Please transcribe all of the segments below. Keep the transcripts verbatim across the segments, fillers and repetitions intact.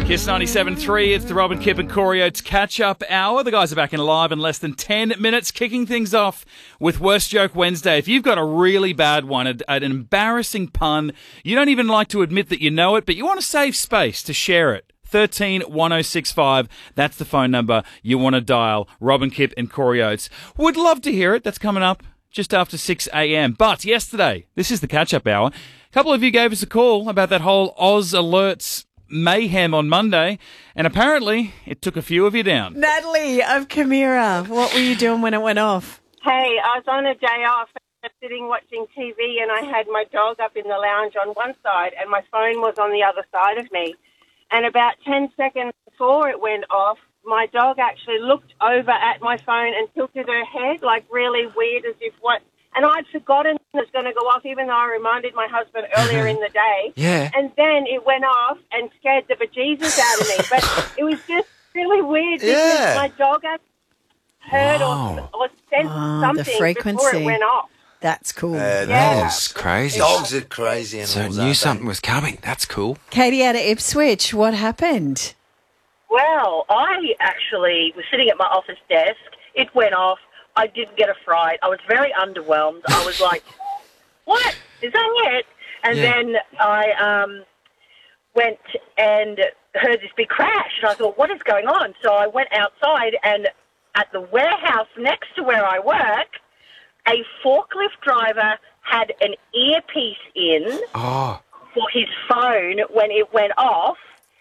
Kiss ninety-seven point three, it's the Robin, Kip and Corey Oates catch-up hour. The guys are back in live in less than ten minutes, kicking things off with Worst Joke Wednesday. If you've got a really bad one, an embarrassing pun, you don't even like to admit that you know it, but you want a safe space to share it. thirteen one oh six five, that's the phone number you want to dial. Robin, Kip and Corey Oates. Would love to hear it. That's coming up just after six a.m. But yesterday, this is the catch-up hour, a couple of you gave us a call about that whole Oz Alerts mayhem on Monday, and apparently it took a few of you down. Natalie of Camira, what were you doing when it went off? Hey, I was on a day off, sitting watching T V, and I had my dog up in the lounge on one side, and my phone was on the other side of me. And about ten seconds before it went off, my dog actually looked over at my phone and tilted her head, like really weird, as if what... And I'd forgotten it was going to go off, even though I reminded my husband earlier in the day. Yeah. And then it went off and scared the bejesus out of me. But it was just really weird because Yeah. my dog had heard Wow. or, or sensed Oh, the something before frequency. it went off. That's cool. Uh, Yeah. That's crazy. Dogs are crazy. So animals, knew aren't something they? was coming. That's cool. Katie out of Ipswich, what happened? Well, I actually was sitting at my office desk. It went off. I didn't get a fright. I was very underwhelmed. I was like, what? Is that it? And Yeah. then I um, went and heard this big crash. And I thought, what is going on? So I went outside, and at the warehouse next to where I work, a forklift driver had an earpiece in Oh, for his phone when it went off,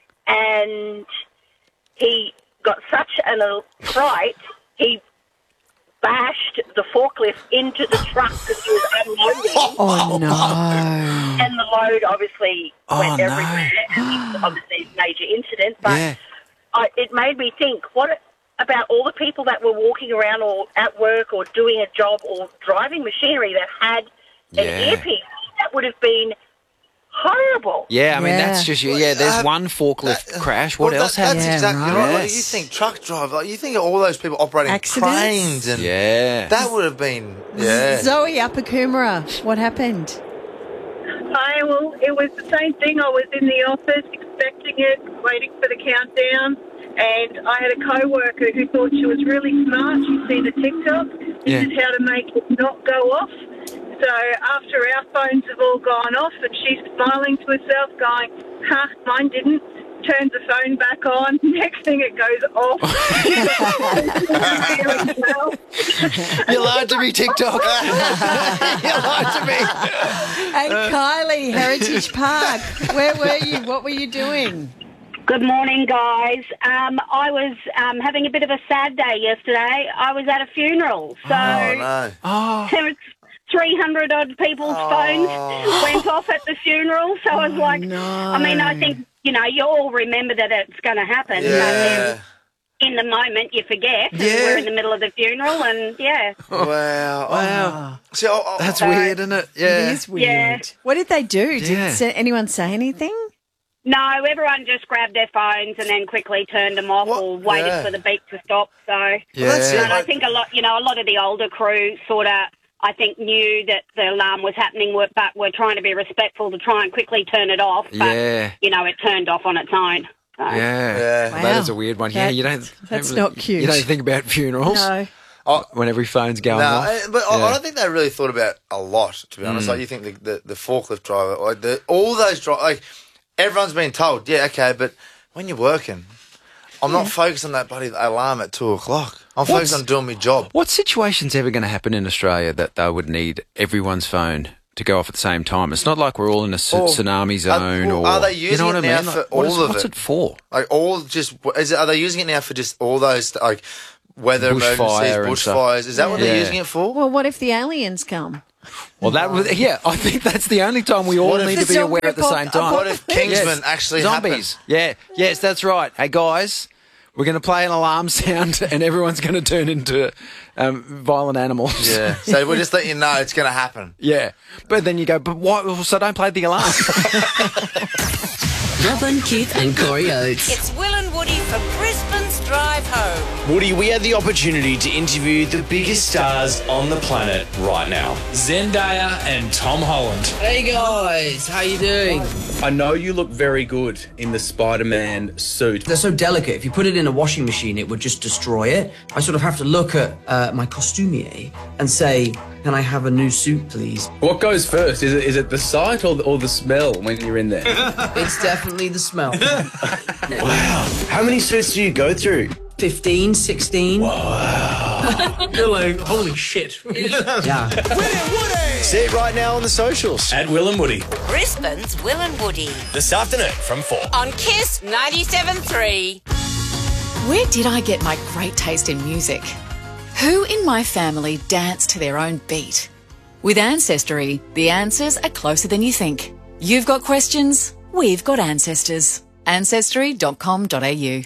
and he got such an a fright, he bashed the forklift into the truck that he was unloading, Oh, no. and the load obviously Oh, went no. everywhere, and it's obviously a major incident, but yeah. I, it made me think, what about all the people that were walking around or at work or doing a job or driving machinery that had an Yeah. earpiece? That would have been horrible. Yeah, I mean, Yeah. that's just, yeah, there's Uh, one forklift That- crash. What well, else that, happened? That's Yeah, exactly right. right. Like, Yes. you think truck driver, like, you think of all those people operating Accidents? cranes, and Yeah. that would have been, yeah. Zoe up at Coomera, what happened? Hi, well, it was the same thing. I was in the office expecting it, waiting for the countdown, and I had a co-worker who thought she was really smart. She'd seen a TikTok. This Yeah. is how to make it not go off. So after our phones have all gone off, and she's smiling to herself, going, "Ha, mine didn't." Turns the phone back on. Next thing, it goes off. You lied to me, TikTok. You lied to me. Hey, Kylie, Heritage Park, where were you? What were you doing? Good morning, guys. Um, I was um, having a bit of a sad day yesterday. I was at a funeral, so Oh, no. Oh, there was three hundred odd people's phones went off at the funeral. So I was like, no. I mean, I think, you know, you all remember that it's going to happen. But Yeah. then in the moment, you forget. And Yeah. we're in the middle of the funeral, and yeah. Wow. wow. See, I, I, That's So- weird, isn't it? Yeah. It is weird. Yeah. What did they do? Did Yeah. sa- anyone say anything? No, everyone just grabbed their phones and then quickly turned them off What? or waited Yeah. for the beat to stop. So, Yeah. that's it. and I think a lot, you know, a lot of the older crew sort of, I think, knew that the alarm was happening, were- but were trying to be respectful to try and quickly turn it off. But, Yeah. you know, it turned off on its own. So. Yeah. Yeah. Wow. That is a weird one. Yeah, That- you don't. that's don't not cute. You don't think about funerals No. I- when every phone's going No, off. eh, but I- Yeah. I don't think they really thought about a lot, to be honest. Like, you think the, the, the forklift driver, like the, all those drivers, like, everyone's been told, yeah, okay, but when you're working, I'm not focused on that bloody alarm at two o'clock. I'm focused on doing my job. What situation's ever going to happen in Australia that they would need everyone's phone to go off at the same time? It's not like we're all in a tsu- Or- tsunami zone, well, or are they you using know what it I now mean? for Like, what is- all of what's it? it for? Like, all just, is it, are they using it now for just all those, like, weather Bushfire and emergencies, stuff. bushfires? Is that what Yeah. they're using it for? Well, what if the aliens come? Well, that was yeah. I think that's the only time we all What if- need to The be aware at the zombie same time. What if Kingsman Yes. actually Zombies? Yeah, yes, that's right. Hey guys, we're going to play an alarm sound, and everyone's going to turn into um, violent animals. happened? Yeah. So we'll just let you know it's going to happen. Yeah. But then you go, but why? So don't play the alarm. Robin, Kip and Corey Oates. It's Will and Woody for Brisbane's drive home. Woody, we had the opportunity to interview the biggest stars on the planet right now. Zendaya and Tom Holland. Hey guys, how you doing? I know you look very good in the Spider-Man suit. They're so delicate. If you put it in a washing machine, it would just destroy it. I sort of have to look at uh, my costumier and say, can I have a new suit, please? What goes first? Is it is it the sight or the, or the smell when you're in there? It's definitely the smell. Wow. How many suits do you go through? fifteen, sixteen. Wow. You're like, holy shit. Yeah. See it right now on the socials. At Will and Woody. Brisbane's Will and Woody. This afternoon from four. On Kiss ninety-seven point three. Where did I get my great taste in music? Who in my family dance to their own beat? With Ancestry, the answers are closer than you think. You've got questions, we've got ancestors. ancestry dot com dot a u.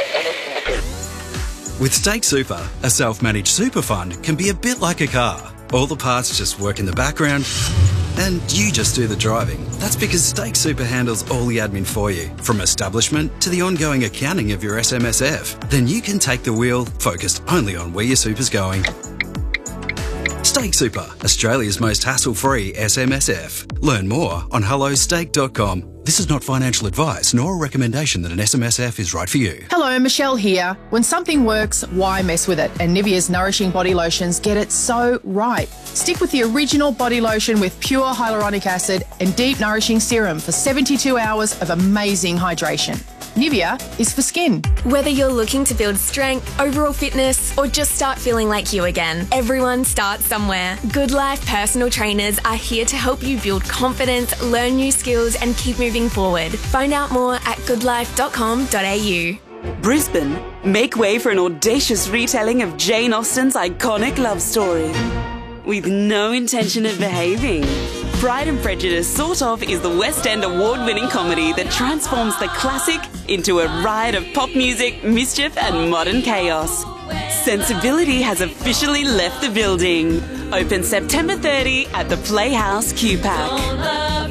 With Stake Super, a self-managed super fund can be a bit like a car. All the parts just work in the background and you just do the driving. That's because Stake Super handles all the admin for you, from establishment to the ongoing accounting of your S M S F. Then you can take the wheel, focused only on where your super's going. Stake Super, Australia's most hassle-free S M S F. Learn more on hello stake dot com. This is not financial advice nor a recommendation that an S M S F is right for you. Hello, Michelle here. When something works, why mess with it? And Nivea's Nourishing Body Lotions get it so right. Stick with the original body lotion with pure hyaluronic acid and deep nourishing serum for seventy-two hours of amazing hydration. Nivea is for skin. Whether you're looking to build strength, overall fitness, or just start feeling like you again, everyone starts somewhere. Good Life personal trainers are here to help you build confidence, learn new skills, and keep moving forward. Find out more at good life dot com dot a u. Brisbane, make way for an audacious retelling of Jane Austen's iconic love story. With no intention of behaving. Pride and Prejudice Sort Of is the West End award-winning comedy that transforms the classic into a riot of pop music, mischief and modern chaos. Sensibility has officially left the building. Open September thirtieth at the Playhouse Q PAC.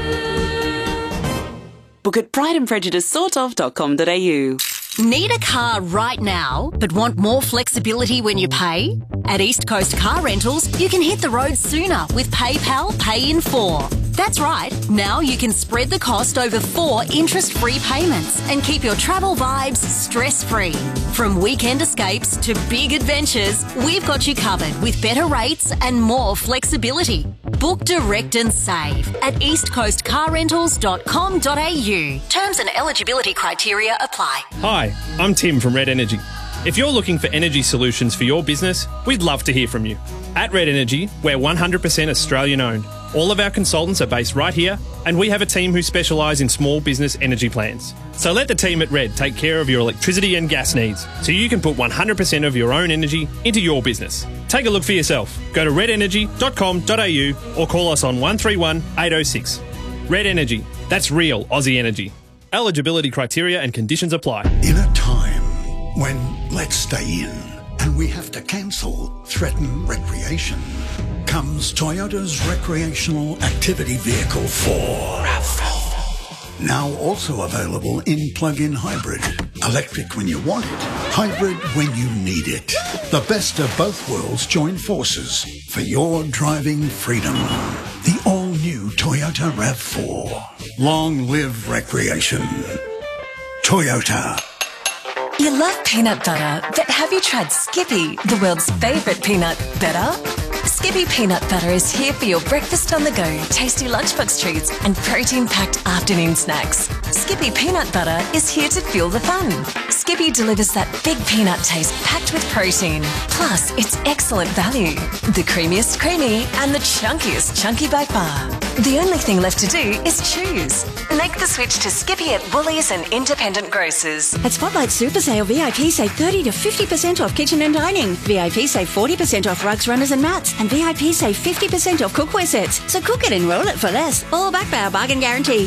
Book at pride and prejudice sort of dot com dot a u. Need a car right now, but want more flexibility when you pay? At East Coast Car Rentals, you can hit the road sooner with PayPal Pay in four. That's right, now you can spread the cost over four interest-free payments and keep your travel vibes stress-free. From weekend escapes to big adventures, we've got you covered with better rates and more flexibility. Book direct and save at east coast car rentals dot com dot a u. Terms and eligibility criteria apply. Hi, I'm Tim from Red Energy. If you're looking for energy solutions for your business, we'd love to hear from you. At Red Energy, we're one hundred percent Australian owned. All of our consultants are based right here, and we have a team who specialise in small business energy plans. So let the team at Red take care of your electricity and gas needs, so you can put one hundred percent of your own energy into your business. Take a look for yourself. Go to red energy dot com dot a u or call us on one three one, eight oh six. Red Energy, that's real Aussie energy. Eligibility criteria and conditions apply. In a time when let's stay in and we have to cancel threaten recreation, comes Toyota's recreational activity vehicle four. RAV four. Now also available in plug-in hybrid. Electric when you want it, hybrid when you need it. The best of both worlds join forces for your driving freedom. The all-new Toyota RAV four. Long live recreation. Toyota. You love peanut butter, but have you tried Skippy, the world's favourite peanut butter? Skippy peanut butter is here for your breakfast on the go, tasty lunchbox treats and protein-packed afternoon snacks. Skippy peanut butter is here to fuel the fun. Skippy delivers that big peanut taste packed with protein. Plus, it's excellent value. The creamiest creamy and the chunkiest chunky by far. The only thing left to do is choose. Make the switch to Skippy at Woolies and independent grocers. At Spotlight Super Sale, V I P save thirty to fifty percent off kitchen and dining. V I P save forty percent off rugs, runners and mats. And V I P save fifty percent off cookware sets. So cook it and roll it for less. All backed by our bargain guarantee.